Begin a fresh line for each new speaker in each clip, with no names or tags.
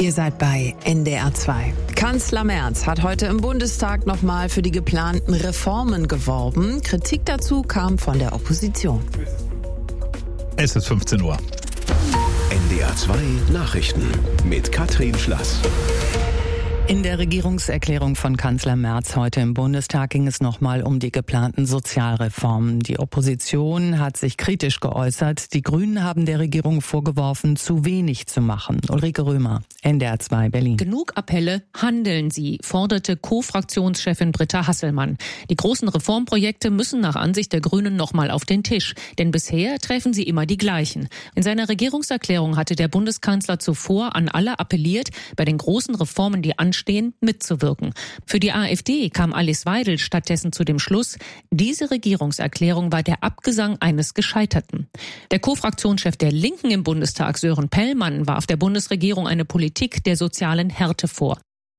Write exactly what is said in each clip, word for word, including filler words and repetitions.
Ihr seid bei N D R zwei. Kanzler Merz hat heute im Bundestag nochmal für die geplanten Reformen geworben. Kritik dazu kam von der Opposition.
Es ist fünfzehn Uhr.
N D R zwei Nachrichten mit Katrin Schlass.
In der Regierungserklärung von Kanzler Merz heute im Bundestag ging es nochmal um die geplanten Sozialreformen. Die Opposition hat sich kritisch geäußert. Die Grünen haben der Regierung vorgeworfen, zu wenig zu machen. Ulrike Römer, N D R zwei Berlin.
Genug Appelle, handeln Sie, forderte Co-Fraktionschefin Britta Hasselmann. Die großen Reformprojekte müssen nach Ansicht der Grünen nochmal auf den Tisch. Denn bisher treffen sie immer die gleichen. In seiner Regierungserklärung hatte der Bundeskanzler zuvor an alle appelliert, bei den großen Reformen, die anstehen, mitzuwirken. Für die AfD kam Alice Weidel stattdessen zu dem Schluss, diese Regierungserklärung war der Abgesang eines Gescheiterten. Der Co-Fraktionschef der Linken im Bundestag, Sören Pellmann, warf der Bundesregierung eine Politik der sozialen Härte vor.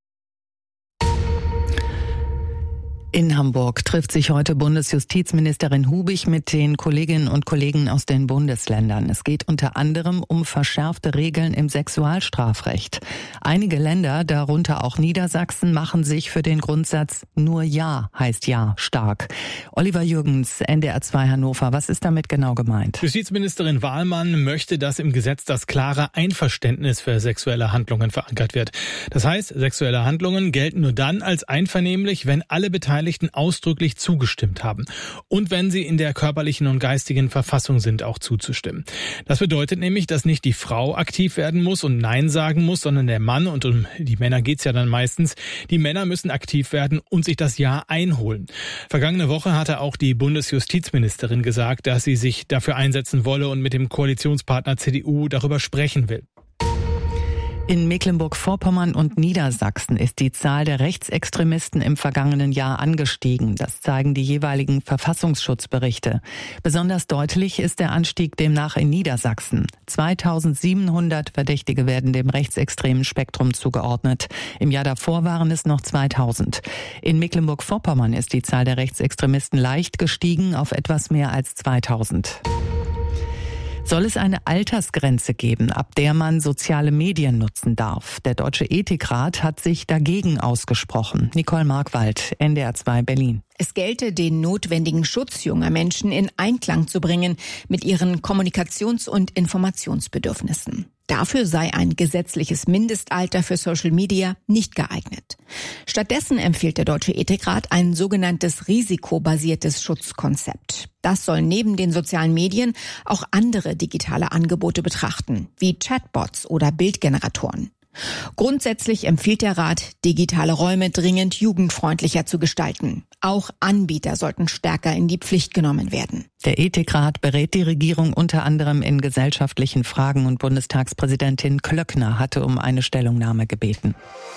In Hamburg trifft sich heute Bundesjustizministerin Hubig mit den Kolleginnen und Kollegen aus den Bundesländern. Es geht unter anderem um verschärfte Regeln im Sexualstrafrecht. Einige Länder, darunter auch Niedersachsen, machen sich für den Grundsatz nur Ja heißt Ja stark. Oliver Jürgens, N D R zwei Hannover, was ist damit genau gemeint?
Justizministerin Wahlmann möchte, dass im Gesetz das klare Einverständnis für sexuelle Handlungen verankert wird. Das heißt, sexuelle Handlungen gelten nur dann als einvernehmlich, wenn alle Beteiligten ausdrücklich zugestimmt haben und wenn sie in der körperlichen und geistigen Verfassung sind, auch zuzustimmen. Das bedeutet nämlich, dass nicht die Frau aktiv werden muss und Nein sagen muss, sondern der Mann, und um die Männer geht's ja dann meistens, die Männer müssen aktiv werden und sich das Ja einholen. Vergangene Woche hatte auch die Bundesjustizministerin gesagt, dass sie sich dafür einsetzen wolle und mit dem Koalitionspartner C D U darüber sprechen will.
In Mecklenburg-Vorpommern und Niedersachsen ist die Zahl der Rechtsextremisten im vergangenen Jahr angestiegen. Das zeigen die jeweiligen Verfassungsschutzberichte. Besonders deutlich ist der Anstieg demnach in Niedersachsen. zweitausendsiebenhundert Verdächtige werden dem rechtsextremen Spektrum zugeordnet. Im Jahr davor waren es noch zweitausend. In Mecklenburg-Vorpommern ist die Zahl der Rechtsextremisten leicht gestiegen auf etwas mehr als zweitausend. Soll es eine Altersgrenze geben, ab der man soziale Medien nutzen darf? Der Deutsche Ethikrat hat sich dagegen ausgesprochen. Nicole Markwald, N D R zwei Berlin.
Es gelte, den notwendigen Schutz junger Menschen in Einklang zu bringen mit ihren Kommunikations- und Informationsbedürfnissen. Dafür sei ein gesetzliches Mindestalter für Social Media nicht geeignet. Stattdessen empfiehlt der Deutsche Ethikrat ein sogenanntes risikobasiertes Schutzkonzept. Das soll neben den sozialen Medien auch andere digitale Angebote betrachten, wie Chatbots oder Bildgeneratoren. Grundsätzlich empfiehlt der Rat, digitale Räume dringend jugendfreundlicher zu gestalten. Auch Anbieter sollten stärker in die Pflicht genommen werden.
Der Ethikrat berät die Regierung unter anderem in gesellschaftlichen Fragen und Bundestagspräsidentin Klöckner hatte um eine Stellungnahme gebeten.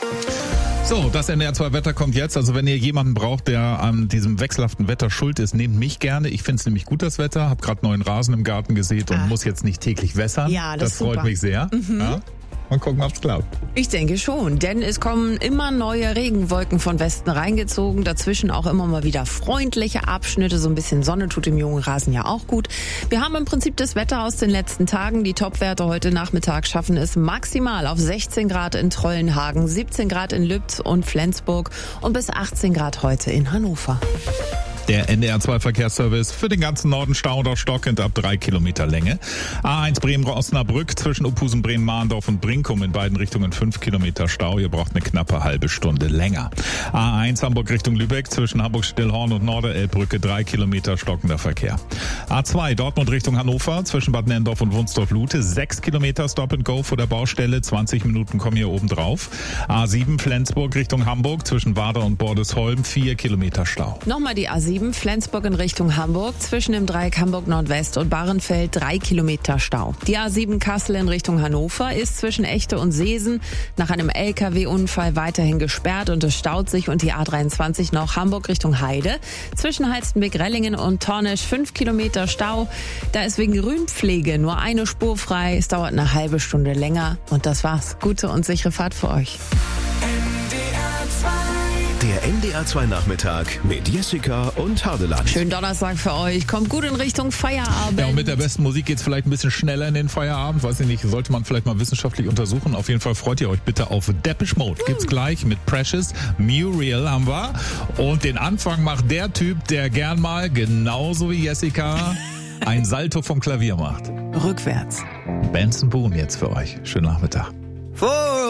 So, das N D R zwei Wetter kommt jetzt. Also wenn ihr jemanden braucht, der an diesem wechselhaften Wetter schuld ist, nehmt mich gerne. Ich finde es nämlich gut, das Wetter. Hab gerade neuen Rasen im Garten gesät und ah. muss jetzt nicht täglich wässern.
Ja, das,
das freut
super.
mich sehr.
Mhm.
Ja. Mal gucken, ob's klappt.
Ich denke schon, denn es kommen immer neue Regenwolken von Westen reingezogen. Dazwischen auch immer mal wieder freundliche Abschnitte. So ein bisschen Sonne tut dem jungen Rasen ja auch gut. Wir haben im Prinzip das Wetter aus den letzten Tagen. Die Topwerte heute Nachmittag schaffen es maximal auf sechzehn Grad in Trollenhagen, siebzehn Grad in Lübz und Flensburg und bis achtzehn Grad heute in Hannover.
Der N D R zwei Verkehrsservice für den ganzen Norden Stau oder stockend ab drei Kilometer Länge. A eins Bremen-Osnabrück zwischen Uphusen, Bremen-Mahndorf und Brinkum in beiden Richtungen fünf Kilometer Stau. Ihr braucht eine knappe halbe Stunde länger. A eins Hamburg Richtung Lübeck zwischen Hamburg-Stillhorn und Norderelbbrücke drei Kilometer stockender Verkehr. A zwei Dortmund Richtung Hannover zwischen Bad Nenndorf und Wunsdorf-Lute sechs Kilometer Stop and Go vor der Baustelle. zwanzig Minuten kommen hier oben drauf. A sieben Flensburg Richtung Hamburg zwischen Wader und Bordesholm vier Kilometer Stau.
Nochmal die A sieben. Flensburg in Richtung Hamburg, zwischen dem Dreieck Hamburg Nordwest und Bahrenfeld drei Kilometer Stau. Die A sieben Kassel in Richtung Hannover ist zwischen Echte und Seesen nach einem L K W-Unfall weiterhin gesperrt und es staut sich, und die A dreiundzwanzig noch Hamburg Richtung Heide zwischen Halstenbek-Rellingen und Tornisch fünf Kilometer Stau. Da ist wegen Grünpflege nur eine Spur frei. Es dauert eine halbe Stunde länger und das war's. Gute und sichere Fahrt für euch.
Der N D R zwei Nachmittag mit Jessica und Hardeland.
Schönen Donnerstag für euch. Kommt gut in Richtung Feierabend.
Ja, und mit der besten Musik geht's vielleicht ein bisschen schneller in den Feierabend. Weiß ich nicht, sollte man vielleicht mal wissenschaftlich untersuchen. Auf jeden Fall freut ihr euch bitte auf Depeche Mode. Gibt's gleich mit Precious. Muriel haben wir. Und den Anfang macht der Typ, der gern mal, genauso wie Jessica, ein Salto vom Klavier macht.
Rückwärts.
Benson Boone jetzt für euch. Schönen Nachmittag.
For